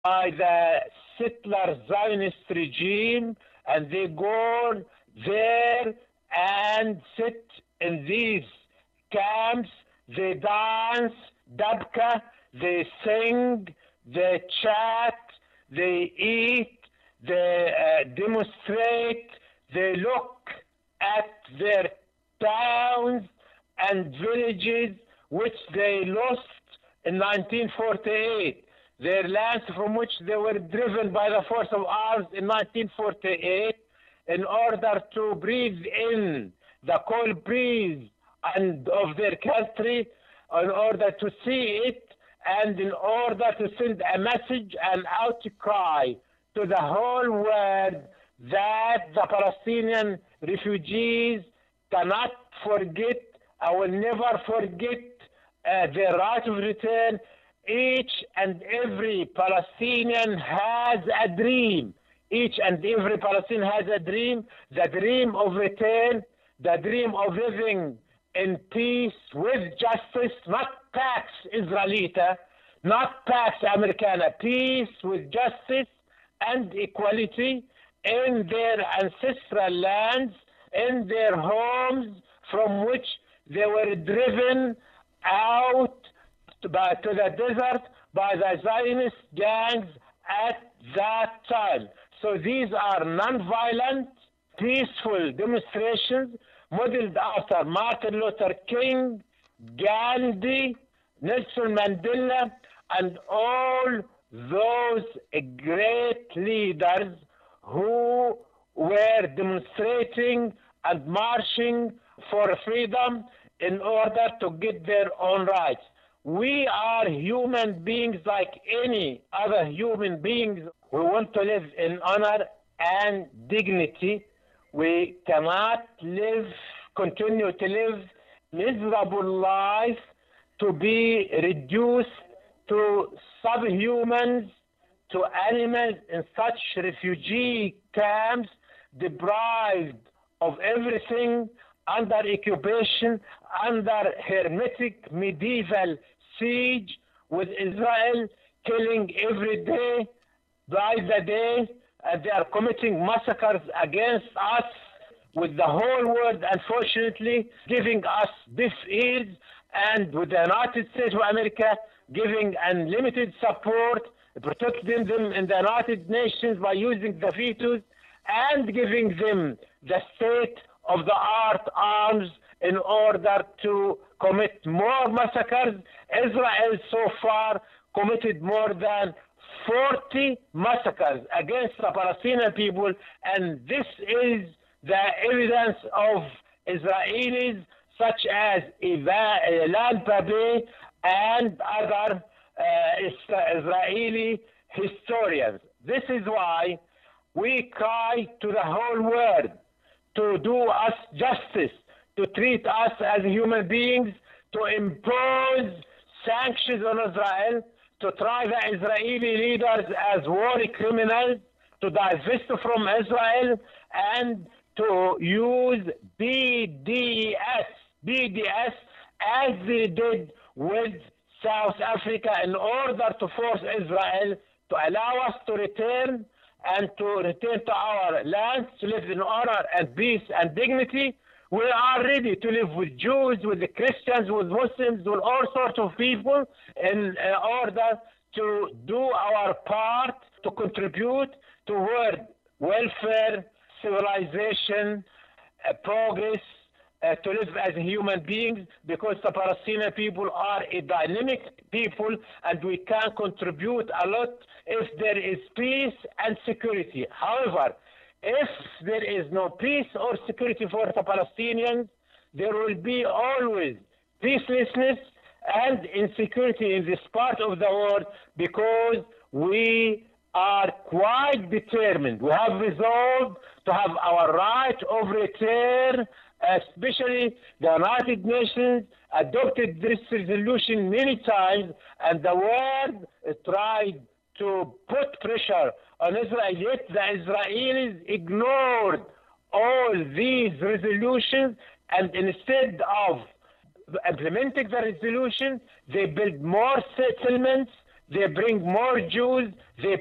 by the settler Zionist regime, and they go there and sit in these camps. They dance, dabka, they sing, they chat, they eat, they demonstrate, they look at their towns and villages which they lost in 1948, their lands from which they were driven by the force of arms in 1948 in order to breathe in the cold breeze and of their country, in order to see it, and in order to send a message and outcry to the whole world that the Palestinian refugees cannot forget, I will never forget their right of return. Each and every Palestinian has a dream. Each and every Palestinian has a dream, the dream of return, the dream of living in peace with justice, not Pax Israelita, not Pax Americana, peace with justice and equality in their ancestral lands, in their homes from which they were driven out to the desert by the Zionist gangs at that time. So these are non-violent, peaceful demonstrations modeled after Martin Luther King, Gandhi, Nelson Mandela, and all those great leaders who were demonstrating and marching for freedom in order to get their own rights. We are human beings like any other human beings. We want to live in honor and dignity. We cannot continue to live miserable life, to be reduced to subhumans, to animals in such refugee camps, deprived of everything, under occupation, under hermetic medieval siege, with Israel killing every day by the day, and they are committing massacres against us, with the whole world, unfortunately, giving us deaf ears, and with the United States of America giving unlimited support, protecting them in the United Nations by using the vetoes, and giving them the state of the art arms in order to commit more massacres. Israel so far committed more than 40 massacres against the Palestinian people, and this is the evidence of Israelis such as Ilan Pappé and other Israeli historians. This is why we cry to the whole world to do us justice, to treat us as human beings, to impose sanctions on Israel, to try the Israeli leaders as war criminals, to divest from Israel, and to use BDS as they did with South Africa in order to force Israel to allow us to return and to return to our lands, to live in honor and peace and dignity. We are ready to live with Jews, with the Christians, with Muslims, with all sorts of people in order to do our part to contribute toward welfare, civilization, progress, to live as human beings, because the Palestinian people are a dynamic people and we can contribute a lot if there is peace and security. However, if there is no peace or security for the Palestinians, there will be always peacelessness and insecurity in this part of the world, because we are quite determined. We have resolved to have our right of return, especially the United Nations adopted this resolution many times, and the world tried to put pressure on Israel, yet the Israelis ignored all these resolutions, and instead of implementing the resolution, they built more settlements, they bring more Jews, they